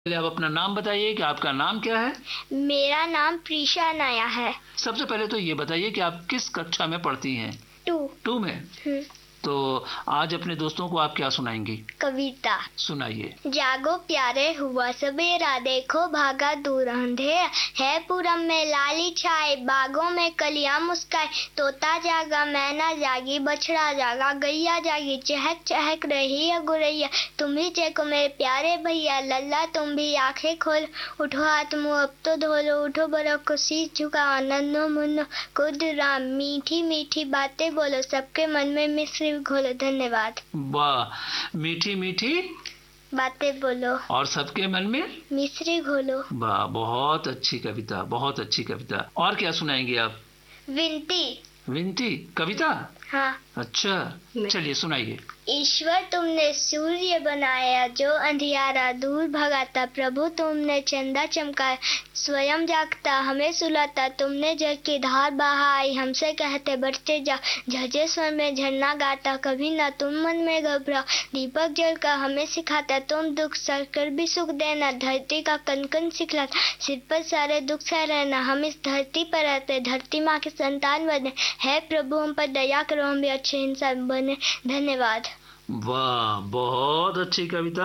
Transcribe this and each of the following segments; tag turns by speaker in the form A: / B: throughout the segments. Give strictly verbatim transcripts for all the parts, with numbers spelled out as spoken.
A: पहले आप अपना नाम बताइए कि आपका नाम क्या है।
B: मेरा नाम प्रीशा नाया है।
A: सबसे पहले तो ये बताइए कि आप किस कक्षा में पढ़ती हैं।
B: टू
A: टू में।
B: हम्म,
A: तो आज अपने दोस्तों को आप क्या सुनाएंगी।
B: कविता।
A: सुनाइए।
B: जागो प्यारे हुआ सवेरा, देखो भागा दूर अंधेरा, है पूरब में लाली छाए, बागों में कलियां मुस्काए, तोता जागा मैना जागी, बछड़ा जागा गैया जागी, चहक चहक रही है गुरैया, तुम ही चेको मेरे प्यारे भैया, लल्ला तुम भी आंखें खोल, उठो हाथ मुंह अब तो धो लो, उठो बड़ों को शीश झुकाओ, नन्नो मुन्नो खुद राम, मीठी मीठी बातें बोलो, सबके मन में मिश्री घोलो। धन्यवाद।
A: वाह, मीठी मीठी
B: बातें बोलो
A: और सबके मन में
B: मिश्री घोलो।
A: वाह, बहुत अच्छी कविता, बहुत अच्छी कविता। और क्या सुनाएंगे आप।
B: विनती।
A: विनती कविता।
B: हाँ।
A: अच्छा, चलिए सुनाइए।
B: ईश्वर तुमने सूर्य बनाया जो अंधियारा दूर भगाता, प्रभु तुमने चंदा चमकाया स्वयं जागता हमें सुलाता, तुमने जग की धार बहाई हमसे कहते बढ़ते जा, झझे स्वर में झरना गाता, कभी ना तुम मन में घबराओ, दीपक जल का हमें सिखाता, तुम दुख सह कर भी सुख देना, धरती का कन कन सिखलाता, सिर पर सारे दुख सह रहना, हम इस धरती पर रहते धरती माँ के संतान बने, है प्रभु हम पर दया करो हम भी अच्छे इंसान बने। धन्यवाद।
A: वाह, बहुत अच्छी कविता।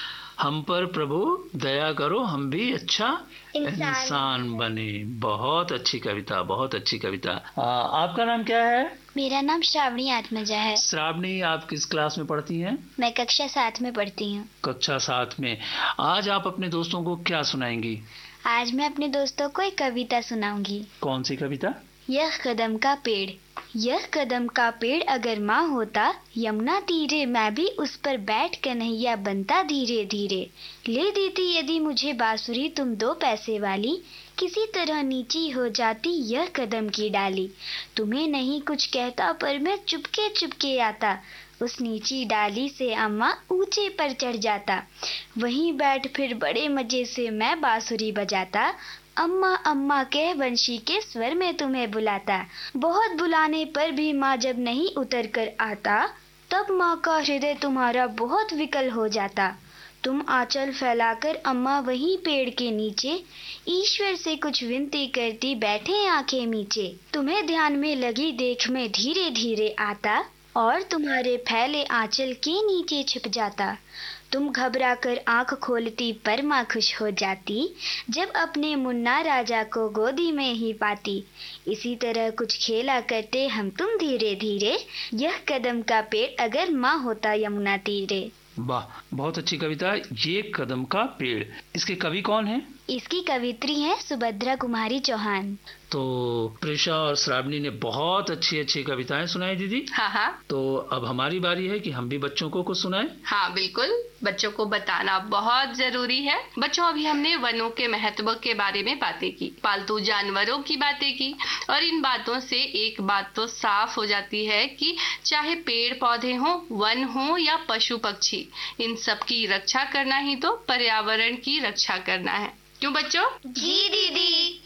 A: हम पर प्रभु दया करो हम भी अच्छा इंसान, इंसान बने। बहुत अच्छी कविता, बहुत अच्छी कविता। आ, आपका नाम क्या है।
B: मेरा नाम श्रावणी आत्मजा है।
A: श्रावणी, आप किस क्लास में पढ़ती हैं।
B: मैं कक्षा सात में पढ़ती हूँ।
A: कक्षा सात में। आज आप अपने दोस्तों को क्या सुनाएंगी।
B: आज मैं अपने दोस्तों को एक कविता सुनाऊंगी।
A: कौन सी कविता।
B: यह कदम का पेड़। यह कदम का पेड़ अगर माँ होता यमुना तीरे, मैं भी उस पर बैठ कन्हैया बनता धीरे धीरे, ले देती यदि मुझे बांसुरी तुम दो पैसे वाली, किसी तरह नीची हो जाती यह कदम की डाली, तुम्हें नहीं कुछ कहता पर मैं चुपके चुपके आता, उस नीची डाली से अम्मा ऊंचे पर चढ़ जाता, वहीं बैठ फिर बड़े मजे से मैं बांसुरी बजाता, अम्मा अम्मा कह बंशी के स्वर में तुम्हें बुलाता, बहुत बुलाने पर भी माँ जब नहीं उतर कर आता, तब माँ का हृदय तुम्हारा बहुत विकल हो जाता, तुम आंचल फैलाकर अम्मा वहीं पेड़ के नीचे ईश्वर से कुछ विनती करती बैठे आंखें मीचे, तुम्हें ध्यान में लगी देख में धीरे धीरे आता, और तुम्हारे फैले आंचल के नीचे छिप जाता, तुम घबरा कर आंख खोलती पर माँ खुश हो जाती, जब अपने मुन्ना राजा को गोदी में ही पाती, इसी तरह कुछ खेला करते हम तुम धीरे धीरे, यह कदम का पेड़ अगर माँ होता यमुना तीरे।
A: वाह, बहुत अच्छी कविता। ये कदम का पेड़, इसके कवि कौन है।
B: इसकी कवित्री है सुभद्रा कुमारी चौहान।
A: तो प्रेषा और श्रावणी ने बहुत अच्छी अच्छी कविताएं सुनाई दीदी।
C: हाँ हाँ।
A: तो अब हमारी बारी है कि हम भी बच्चों को कुछ सुनाएं।
C: हाँ बिल्कुल, बच्चों को बताना बहुत जरूरी है। बच्चों, अभी हमने वनों के महत्व के बारे में बातें की, पालतू जानवरों की बातें की, और इन बातों से एक बात तो साफ हो जाती है कि चाहे पेड़ पौधे हों, वन हो या पशु पक्षी, इन सब की रक्षा करना ही तो पर्यावरण की रक्षा करना है। क्यों बच्चों।
B: जी दीदी।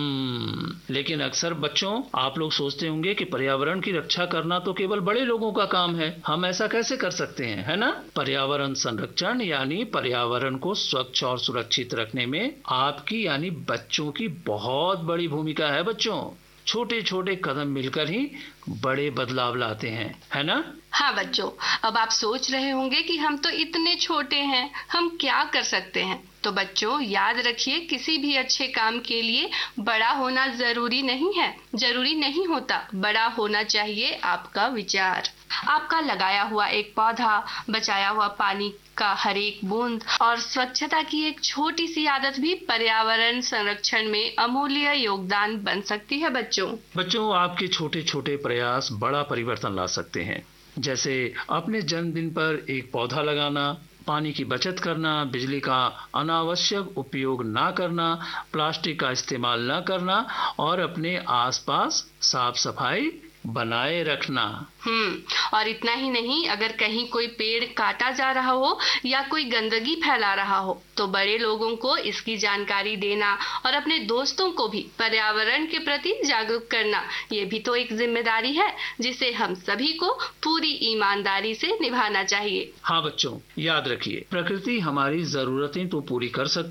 A: हम्म लेकिन अक्सर बच्चों आप लोग सोचते होंगे कि पर्यावरण की रक्षा करना तो केवल बड़े लोगों का काम है, हम ऐसा कैसे कर सकते हैं, है ना। पर्यावरण संरक्षण यानी पर्यावरण को स्वच्छ और सुरक्षित रखने में आपकी यानी बच्चों की बहुत बड़ी भूमिका है। बच्चों, छोटे छोटे कदम मिलकर ही बड़े बदलाव लाते हैं, है ना।
C: हाँ बच्चों, अब आप सोच रहे होंगे कि हम तो इतने छोटे हैं, हम क्या कर सकते हैं। तो बच्चों याद रखिए, किसी भी अच्छे काम के लिए बड़ा होना जरूरी नहीं है, जरूरी नहीं होता, बड़ा होना चाहिए आपका विचार, आपका लगाया हुआ एक पौधा, बचाया हुआ पानी का हर एक बूंद और स्वच्छता की एक छोटी सी आदत भी पर्यावरण संरक्षण में अमूल्य योगदान बन सकती है। बच्चों
A: बच्चों आपके छोटे छोटे प्रयास बड़ा परिवर्तन ला सकते हैं, जैसे अपने जन्मदिन पर एक पौधा लगाना, पानी की बचत करना, बिजली का अनावश्यक उपयोग ना करना, प्लास्टिक का इस्तेमाल ना करना और अपने आसपास साफ सफाई बनाए रखना।
C: हम्म और इतना ही नहीं, अगर कहीं कोई पेड़ काटा जा रहा हो या कोई गंदगी फैला रहा हो तो बड़े लोगों को इसकी जानकारी देना और अपने दोस्तों को भी पर्यावरण के प्रति जागरूक करना, ये भी तो एक जिम्मेदारी है जिसे हम सभी को पूरी ईमानदारी से निभाना चाहिए।
A: हाँ बच्चों, याद रखिए, प्रकृति हमारी जरूरतें तो पूरी कर सकती